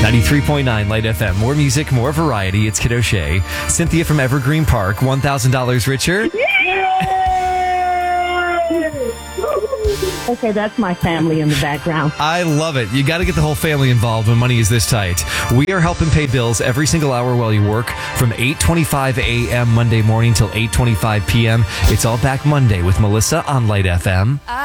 93.9 Light FM. More music, more variety. It's Kid O'Shea. Cynthia from Evergreen Park, $1,000 richer. Okay, that's my family in the background. I love it. You got to get the whole family involved when money is this tight. We are helping pay bills every single hour while you work from 8:25 a.m. Monday morning till 8:25 p.m. It's all back Monday with Melissa on Light FM.